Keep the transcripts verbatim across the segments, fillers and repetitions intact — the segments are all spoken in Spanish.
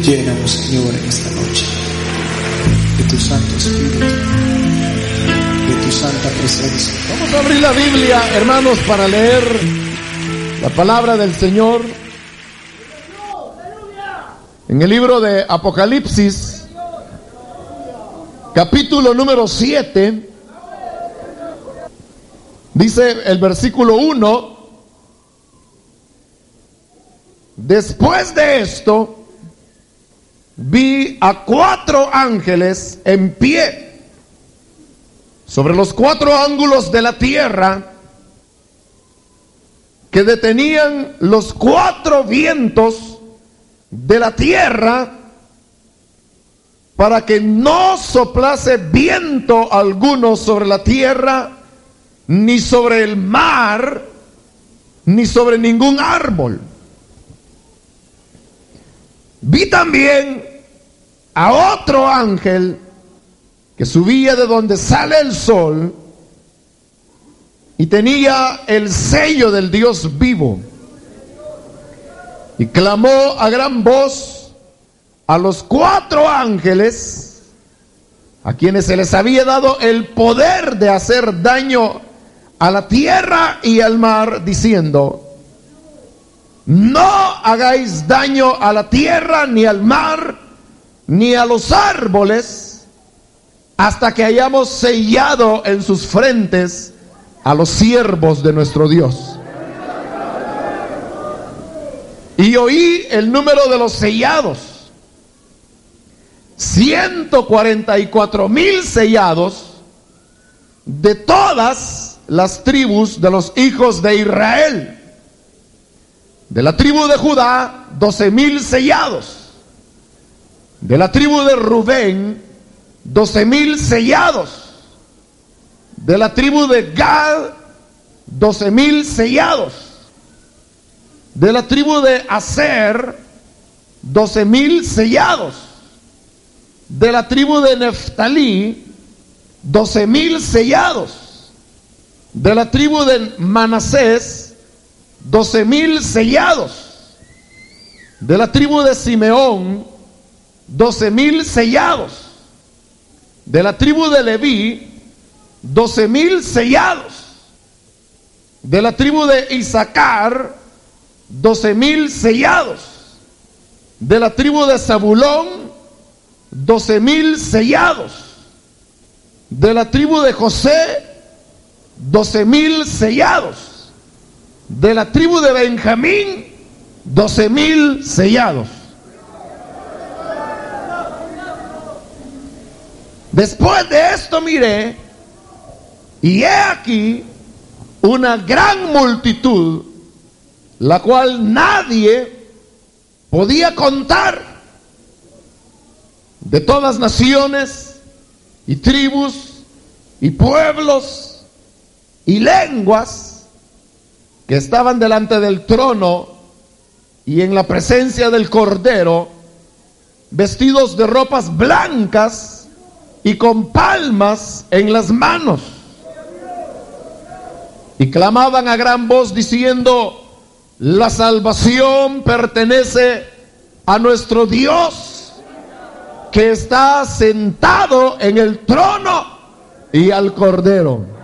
Llénanos, Señor, en esta noche de tu Santo Espíritu, de tu santa presencia. Vamos a abrir la Biblia, hermanos, para leer la palabra del Señor en el libro de Apocalipsis, capítulo número siete. Dice el versículo uno: después de esto vi a cuatro ángeles en pie sobre los cuatro ángulos de la tierra, que detenían los cuatro vientos de la tierra para que no soplase viento alguno sobre la tierra, ni sobre el mar, ni sobre ningún árbol. Vi también a otro ángel que subía de donde sale el sol y tenía el sello del Dios vivo, y clamó a gran voz a los cuatro ángeles, a quienes se les había dado el poder de hacer daño a la tierra y al mar, diciendo: no hagáis daño a la tierra, ni al mar, ni a los árboles, hasta que hayamos sellado en sus frentes a los siervos de nuestro Dios. Y oí el número de los sellados: ciento cuarenta y cuatro mil sellados, de todas las tribus de los hijos de Israel. De la tribu de Judá, doce mil sellados. De la tribu de Rubén, doce mil sellados. De la tribu de Gad, doce mil sellados. De la tribu de Aser, doce mil sellados. De la tribu de Neftalí, doce mil sellados. De la tribu de Manasés, doce mil sellados. De la tribu de Simeón, doce mil sellados. De la tribu de Leví, doce mil sellados. De la tribu de Isaacar, doce mil sellados. De la tribu de Zabulón, doce mil sellados. De la tribu de José, doce mil sellados. De la tribu de Benjamín, doce mil sellados. Después de esto miré, y he aquí una gran multitud, la cual nadie podía contar, de todas naciones y tribus y pueblos y lenguas, que estaban delante del trono y en la presencia del Cordero, vestidos de ropas blancas y con palmas en las manos, y clamaban a gran voz diciendo: la salvación pertenece a nuestro Dios, que está sentado en el trono, y al Cordero.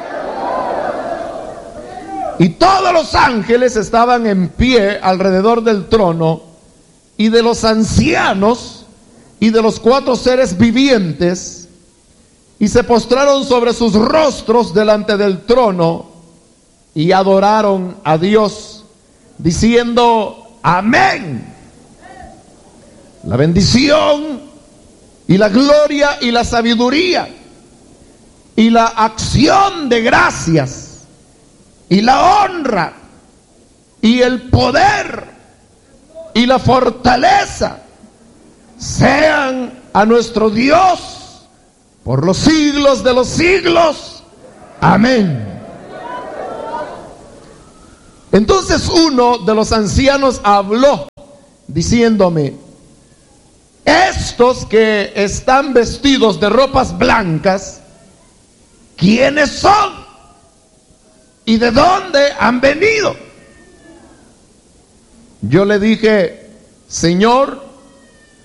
Y todos los ángeles estaban en pie alrededor del trono, y de los ancianos y de los cuatro seres vivientes, y se postraron sobre sus rostros delante del trono, y adoraron a Dios, diciendo: amén. La bendición y la gloria y la sabiduría y la acción de gracias y la honra y el poder y la fortaleza sean a nuestro Dios por los siglos de los siglos. Amén. Entonces uno de los ancianos habló diciéndome: estos que están vestidos de ropas blancas, ¿quiénes son? ¿Y de dónde han venido? Yo le dije: Señor,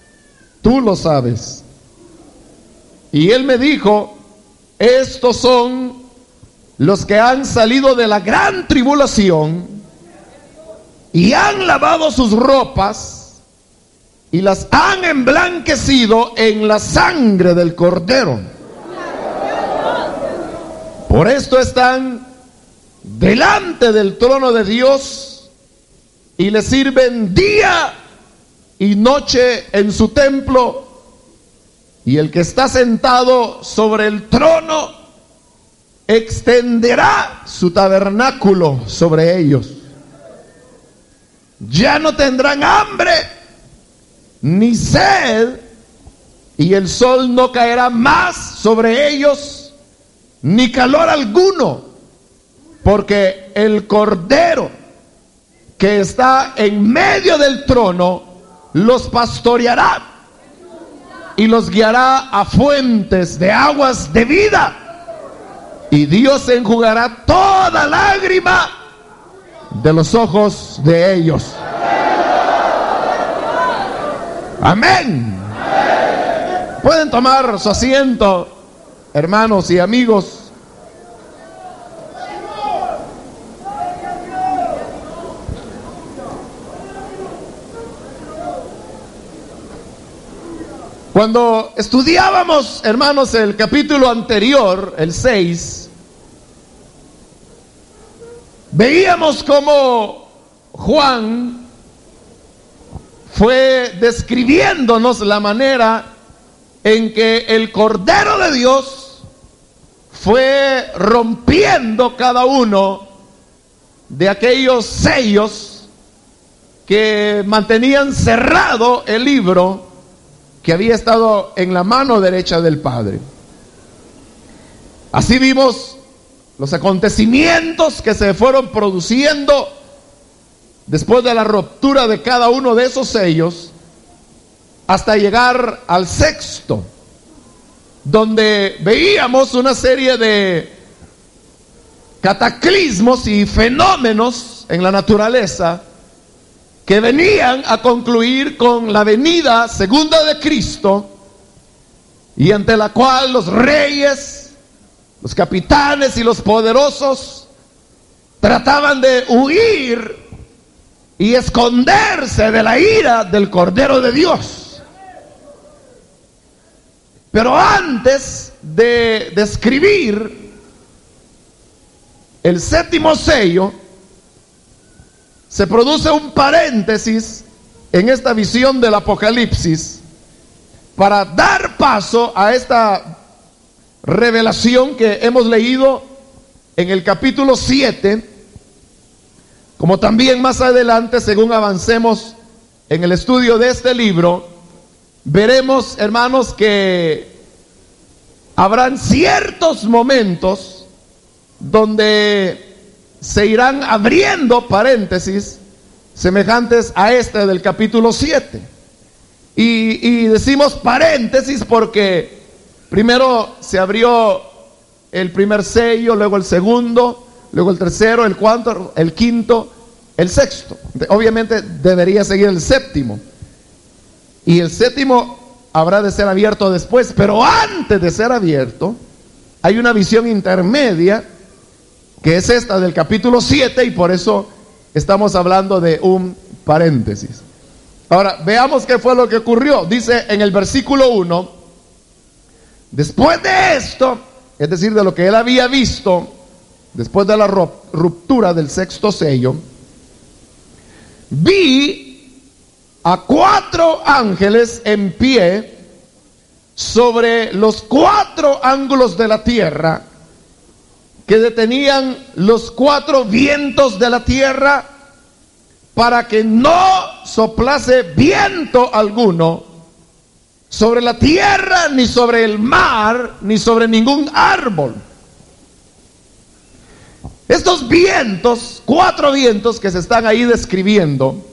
tú lo sabes. Y él me dijo, estos son los que han salido de la gran tribulación y han lavado sus ropas y las han emblanquecido en la sangre del Cordero. Por esto están delante del trono de Dios y le sirven día y noche en su templo, y el que está sentado sobre el trono extenderá su tabernáculo sobre ellos. Ya no tendrán hambre ni sed, y el sol no caerá más sobre ellos, ni calor alguno, porque el Cordero que está en medio del trono los pastoreará y los guiará a fuentes de aguas de vida, y Dios enjugará toda lágrima de los ojos de ellos. Amén. Pueden tomar su asiento, hermanos y amigos. Cuando estudiábamos, hermanos, el capítulo anterior, el seis, veíamos cómo Juan fue describiéndonos la manera en que el Cordero de Dios fue rompiendo cada uno de aquellos sellos que mantenían cerrado el libro que había estado en la mano derecha del Padre. Así vimos los acontecimientos que se fueron produciendo después de la ruptura de cada uno de esos sellos, hasta llegar al sexto, donde veíamos una serie de cataclismos y fenómenos en la naturaleza que venían a concluir con la venida segunda de Cristo, y ante la cual los reyes, los capitanes y los poderosos trataban de huir y esconderse de la ira del Cordero de Dios. Pero antes de describir el séptimo sello, se produce un paréntesis en esta visión del Apocalipsis para dar paso a esta revelación que hemos leído en el capítulo siete, como también más adelante, según avancemos en el estudio de este libro, veremos, hermanos, que habrán ciertos momentos donde se irán abriendo paréntesis semejantes a este del capítulo siete. Y, y decimos paréntesis porque primero se abrió el primer sello, luego el segundo, luego el tercero, el cuarto, el quinto, el sexto. Obviamente debería seguir el séptimo. Y el séptimo habrá de ser abierto después, pero antes de ser abierto hay una visión intermedia, que es esta del capítulo siete, y por eso estamos hablando de un paréntesis. Ahora, veamos qué fue lo que ocurrió. Dice en el versículo uno, después de esto, es decir, de lo que él había visto, después de la ruptura del sexto sello, vi a cuatro ángeles en pie sobre los cuatro ángulos de la tierra, que detenían los cuatro vientos de la tierra para que no soplase viento alguno sobre la tierra, ni sobre el mar, ni sobre ningún árbol. Estos vientos, cuatro vientos que se están ahí describiendo,